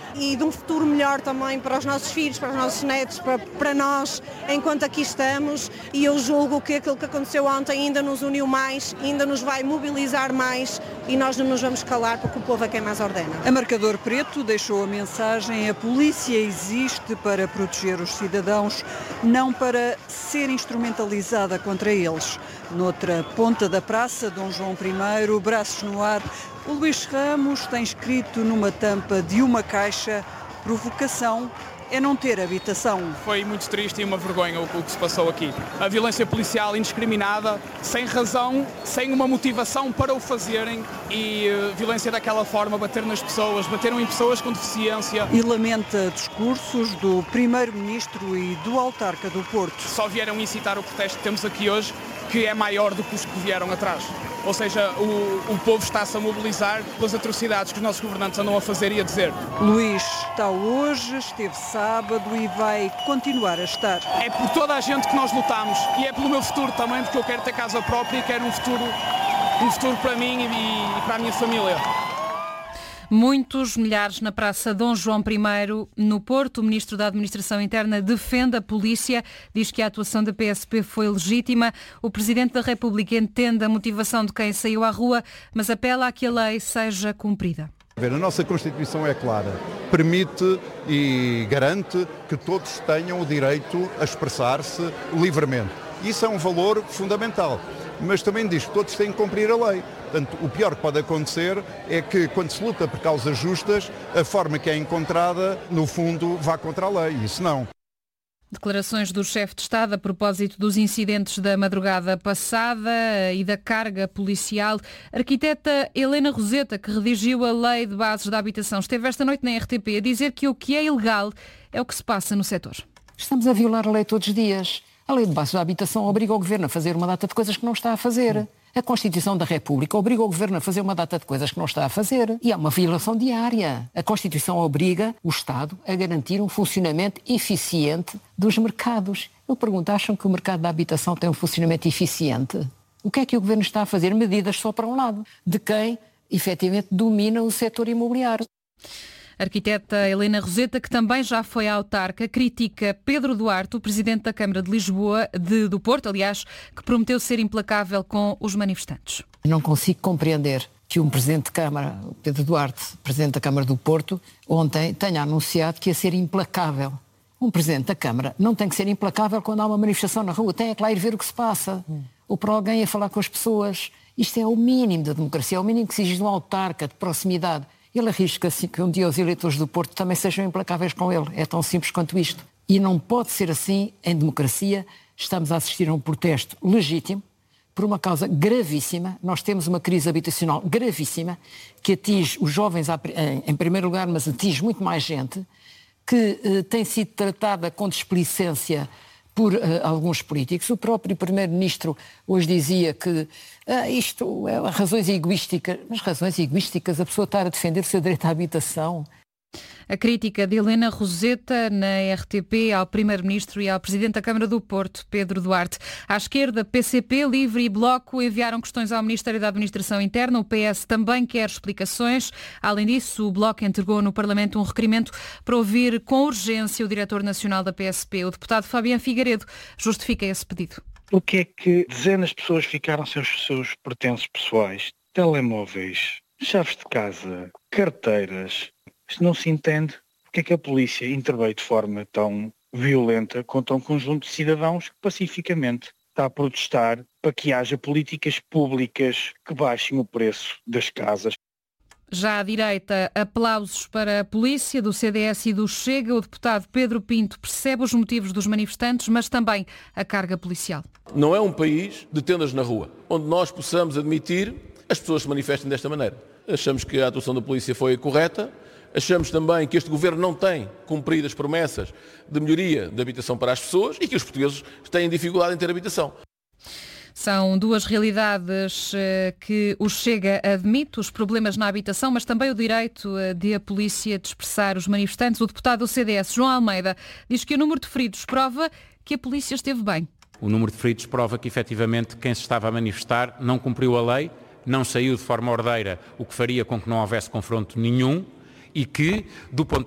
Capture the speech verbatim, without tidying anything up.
e de um futuro melhor também para os nossos filhos, para os nossos netos, para, para nós, enquanto aqui estamos. E eu julgo que aquilo que aconteceu ontem ainda nos uniu mais, ainda nos vai mobilizar mais e nós não nos vamos calar porque o povo é quem mais ordena. A Marcador Preto deixou a mensagem: a polícia existe para proteger os cidadãos, não para ser instrumentalizada contra eles. Noutra ponta da praça, Dom João I, braços no ar, o Luís Ramos tem escrito numa tampa de uma caixa: provocação é não ter habitação. Foi muito triste e uma vergonha o, o que se passou aqui. A violência policial indiscriminada, sem razão, sem uma motivação para o fazerem, e uh, violência daquela forma, bater nas pessoas, bateram em pessoas com deficiência. E lamenta discursos do Primeiro-Ministro e do Autarca do Porto. Só vieram incitar o protesto que temos aqui hoje, que é maior do que os que vieram atrás. Ou seja, o, o povo está-se a mobilizar pelas atrocidades que os nossos governantes andam a fazer e a dizer. Luís está hoje, esteve sábado e vai continuar a estar. É por toda a gente que nós lutamos e é pelo meu futuro também, porque eu quero ter casa própria e quero um futuro, um futuro para mim e, e para a minha família. Muitos, milhares na Praça Dom João I, no Porto. O Ministro da Administração Interna defende a polícia, diz que a atuação da P S P foi legítima. O Presidente da República entende a motivação de quem saiu à rua, mas apela a que a lei seja cumprida. A nossa Constituição é clara, permite e garante que todos tenham o direito a expressar-se livremente. Isso é um valor fundamental, mas também diz que todos têm que cumprir a lei. Portanto, o pior que pode acontecer é que, quando se luta por causas justas, a forma que é encontrada, no fundo, vá contra a lei. Isso não. Declarações do chefe de Estado a propósito dos incidentes da madrugada passada e da carga policial. A arquiteta Helena Roseta, que redigiu a Lei de Bases da Habitação, esteve esta noite na R T P a dizer que o que é ilegal é o que se passa no setor. Estamos a violar a lei todos os dias. A Lei de Bases da Habitação obriga o Governo a fazer uma data de coisas que não está a fazer. A Constituição da República obriga o Governo a fazer uma data de coisas que não está a fazer. E há uma violação diária. A Constituição obriga o Estado a garantir um funcionamento eficiente dos mercados. Eu pergunto, acham que o mercado da habitação tem um funcionamento eficiente? O que é que o Governo está a fazer? Medidas só para um lado, de quem efetivamente domina o setor imobiliário. A arquiteta Helena Roseta, que também já foi autarca, critica Pedro Duarte, o Presidente da Câmara de Lisboa, de, do Porto, aliás, que prometeu ser implacável com os manifestantes. Não consigo compreender que um Presidente de Câmara, Pedro Duarte, Presidente da Câmara do Porto, ontem tenha anunciado que ia ser implacável. Um Presidente da Câmara não tem que ser implacável quando há uma manifestação na rua, tem é que lá ir ver o que se passa. Hum. Ou para alguém ir falar com as pessoas. Isto é o mínimo da democracia, é o mínimo que se exige de um autarca, de proximidade. Ele arrisca-se que um dia os eleitores do Porto também sejam implacáveis com ele. É tão simples quanto isto. E não pode ser assim em democracia. Estamos a assistir a um protesto legítimo por uma causa gravíssima. Nós temos uma crise habitacional gravíssima que atinge os jovens em primeiro lugar, mas atinge muito mais gente, que eh, tem sido tratada com displicência por uh, alguns políticos. O próprio Primeiro-Ministro hoje dizia que uh, isto é razões egoísticas. Mas razões egoísticas, a pessoa estar a defender o seu direito à habitação. A crítica de Helena Roseta na R T P ao Primeiro-Ministro e ao Presidente da Câmara do Porto, Pedro Duarte. À esquerda, P C P, Livre e Bloco enviaram questões ao Ministério da Administração Interna. O P S também quer explicações. Além disso, o Bloco entregou no Parlamento um requerimento para ouvir com urgência o Diretor Nacional da P S P. O deputado Fabiano Figueiredo justifica esse pedido. O que é que dezenas de pessoas ficaram sem os seus pertences pessoais? Telemóveis, chaves de casa, carteiras. Isto não se entende porque é que a polícia interveio de forma tão violenta contra um conjunto de cidadãos que pacificamente está a protestar para que haja políticas públicas que baixem o preço das casas. Já à direita, aplausos para a polícia do C D S e do Chega. O deputado Pedro Pinto percebe os motivos dos manifestantes, mas também a carga policial. Não é um país de tendas na rua, onde nós possamos admitir as pessoas se manifestem desta maneira. Achamos que a atuação da polícia foi correta. Achamos também que este Governo não tem cumprido as promessas de melhoria da habitação para as pessoas e que os portugueses têm dificuldade em ter habitação. São duas realidades que o Chega admite, os problemas na habitação, mas também o direito de a polícia de expressar os manifestantes. O deputado do C D S, João Almeida, diz que o número de feridos prova que a polícia esteve bem. O número de feridos prova que, efetivamente, quem se estava a manifestar não cumpriu a lei, não saiu de forma ordeira, o que faria com que não houvesse confronto nenhum, e que, do ponto